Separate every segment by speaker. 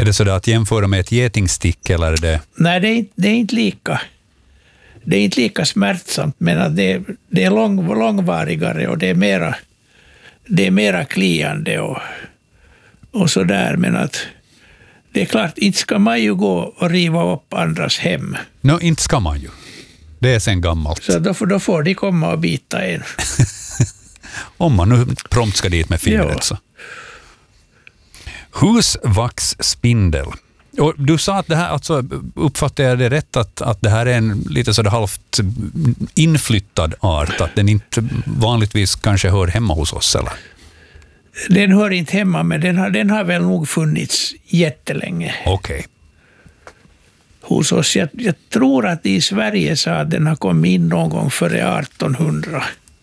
Speaker 1: det så att jämföra med ett getingstick eller är det?
Speaker 2: Nej, det är inte lika. Det är inte lika smärtsamt, men att det är långvarigare och det är mera kliande och sådär. Men att det är klart, inte ska man ju gå och riva upp andras hem.
Speaker 1: Inte ska man ju. Det är sen gammalt.
Speaker 2: Så då får de komma och bita en.
Speaker 1: Om man nu prompt ska dit med fingret så. Husvaxspindel. Och du sa att det här, alltså, uppfattar jag det rätt att det här är en lite så halvt inflyttad art, att den inte vanligtvis kanske hör hemma hos oss, eller?
Speaker 2: Den hör inte hemma, men den har väl nog funnits jättelänge.
Speaker 1: Okej.
Speaker 2: Hos oss. Jag tror att i Sverige så att den har kommit in någon gång före 1800.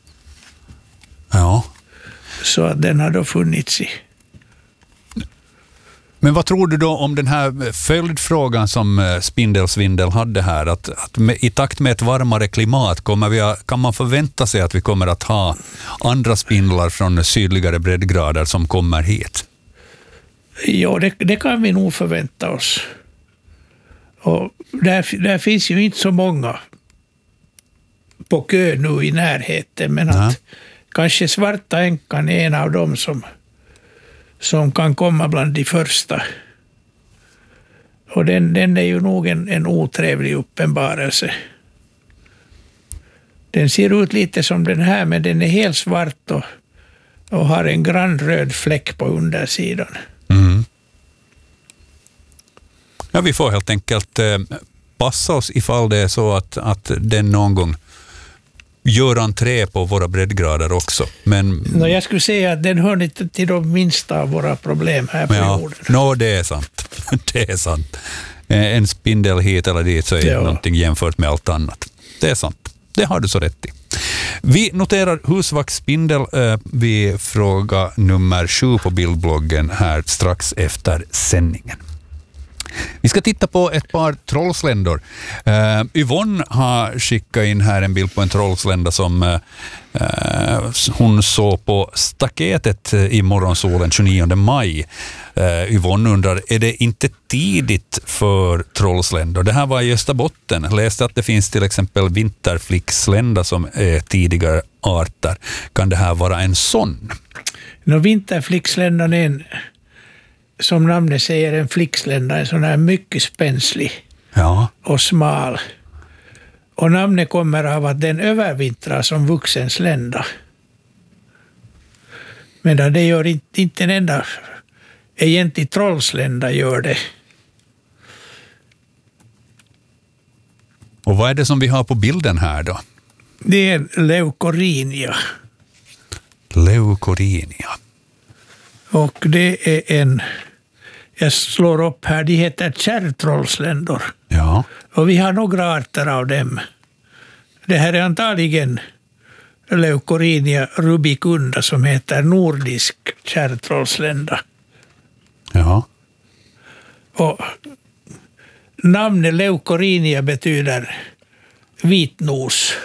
Speaker 1: Ja.
Speaker 2: Så att den har då funnits i.
Speaker 1: Men vad tror du då om den här följdfrågan som Spindelsvindel hade här, att i takt med ett varmare klimat kan man förvänta sig att vi kommer att ha andra spindlar från sydligare breddgrader som kommer hit?
Speaker 2: Ja, det kan vi nog förvänta oss. Och där finns ju inte så många på kö nu i närheten, men att kanske svarta änkan är en av dem som kan komma bland de första. Och den är ju nog en otrevlig uppenbarelse. Den ser ut lite som den här, men den är helt svart och har en grannröd fläck på undersidan.
Speaker 1: Mm. Ja, vi får helt enkelt passa oss ifall det är så att den någon gång gör entré på våra breddgrader också. Men
Speaker 2: jag skulle säga att den hör inte till de minsta av våra problem här på jorden.
Speaker 1: Det är sant. Det är sant. En spindel hit eller dit så är det någonting jämfört med allt annat. Det är sant. Det har du så rätt i. Vi noterar husvaxspindel vid fråga nummer 7 på bildbloggen här strax efter sändningen. Vi ska titta på ett par trollsländor. Yvonne har skickat in här en bild på en trollslända som hon såg på staketet i morgonsolen 29 maj. Yvonne undrar, är det inte tidigt för trollsländor? Det här var i Österbotten. Jag läste att det finns till exempel vinterflickslända som är tidigare arter. Kan det här vara en sån?
Speaker 2: Vinterflicksländan är som namnet säger, en flickslända, en sån här mycket spänslig och smal. Och namnet kommer av att den övervintrar som vuxen slända. Men det gör inte en enda egentlig trollslända gör det.
Speaker 1: Och vad är det som vi har på bilden här då?
Speaker 2: Det är leukorinia.
Speaker 1: Leukorinia.
Speaker 2: Och det är jag slår upp här, de heter kärrtrollsländor.
Speaker 1: Ja.
Speaker 2: Och vi har några arter av dem. Det här är antagligen Leukorinia rubicunda som heter nordisk kärrtrollslända.
Speaker 1: Ja.
Speaker 2: Och namnet Leukorinia betyder vitnos.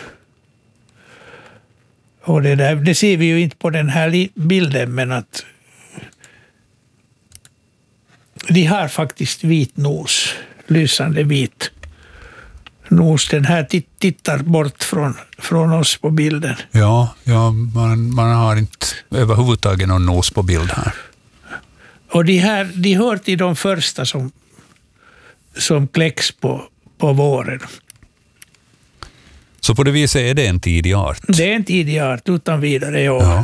Speaker 2: Och det ser vi ju inte på den här bilden, men att de har faktiskt vit nos, lysande vit nos. Den här tittar bort från oss på bilden.
Speaker 1: Ja, man har inte överhuvudtaget någon nos på bild här.
Speaker 2: Och de hör till de första som kläcks på våren.
Speaker 1: Så på det viset är det en tidig art?
Speaker 2: Det är en tidig art, utan vidare, ja.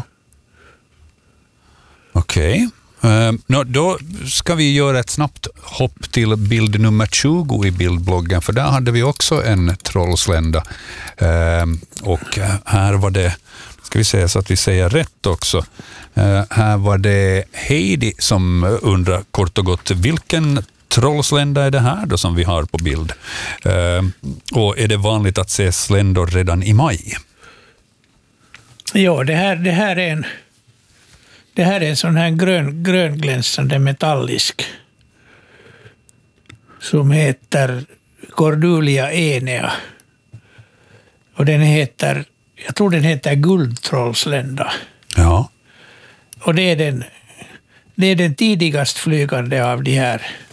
Speaker 1: Okej. Då ska vi göra ett snabbt hopp till bild nummer 20 i bildbloggen, för där hade vi också en trollslända. Och här var det, ska vi säga så att vi säger rätt också, här var det Heidi som undrar kort och gott, vilken trollslända är det här då som vi har på bild? Och är det vanligt att se sländor redan i maj?
Speaker 2: Ja, det här är en sån här grönglänsande metallisk som heter Cordulia enea. Och jag tror den heter guldtrollslända.
Speaker 1: Ja.
Speaker 2: Och det är den tidigast flygande av de här